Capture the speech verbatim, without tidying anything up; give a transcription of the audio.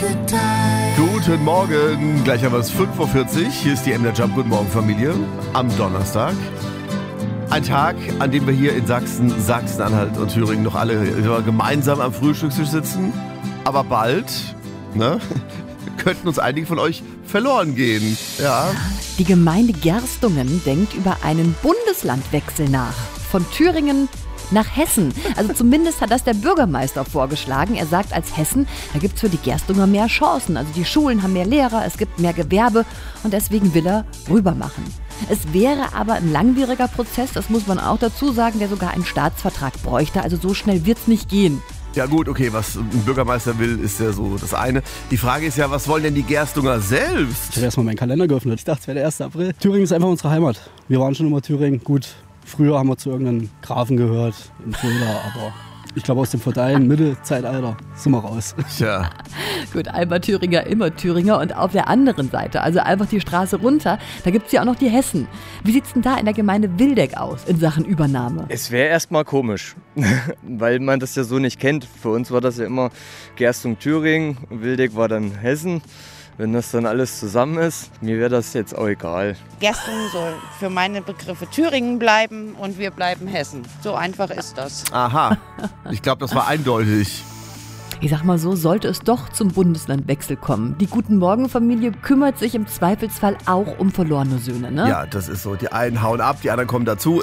Guten Morgen, gleich haben wir es fünf Uhr vierzig. Hier ist die M D R Jump. Guten Morgen, Familie. Am Donnerstag. Ein Tag, an dem wir hier in Sachsen, Sachsen-Anhalt und Thüringen noch alle gemeinsam am Frühstückstisch sitzen. Aber bald, ne, könnten uns einige von euch verloren gehen. Ja. Die Gemeinde Gerstungen denkt über einen Bundeslandwechsel nach. Von Thüringen nach Hessen. Also zumindest hat das der Bürgermeister vorgeschlagen. Er sagt, als Hessen, da gibt es für die Gerstunger mehr Chancen. Also die Schulen haben mehr Lehrer, es gibt mehr Gewerbe und deswegen will er rüber machen. Es wäre aber ein langwieriger Prozess, das muss man auch dazu sagen, der sogar einen Staatsvertrag bräuchte. Also so schnell wird es nicht gehen. Ja gut, okay, was ein Bürgermeister will, ist ja so das eine. Die Frage ist ja, was wollen denn die Gerstunger selbst? Ich habe erstmal meinen Kalender geöffnet. Ich dachte, es wäre der erste April. Thüringen ist einfach unsere Heimat. Wir waren schon immer Thüringen. Gut, früher haben wir zu irgendeinem Grafen gehört in Fulda, aber ich glaube aus dem feudalen Mittelzeitalter sind wir raus. Tja. Gut, einmal Thüringer, immer Thüringer. Und auf der anderen Seite, also einfach die Straße runter, da gibt es ja auch noch die Hessen. Wie sieht es denn da in der Gemeinde Wildeck aus in Sachen Übernahme? Es wäre erstmal komisch, weil man das ja so nicht kennt. Für uns war das ja immer Gerstung Thüringen, Wildeck war dann Hessen. Wenn das dann alles zusammen ist, mir wäre das jetzt auch egal. Gerstungen soll für meine Begriffe Thüringen bleiben und wir bleiben Hessen. So einfach ist das. Aha, ich glaube, das war eindeutig. Ich sag mal so, sollte es doch zum Bundeslandwechsel kommen. Die Guten-Morgen-Familie kümmert sich im Zweifelsfall auch um verlorene Söhne, ne? Ja, das ist so. Die einen hauen ab, die anderen kommen dazu.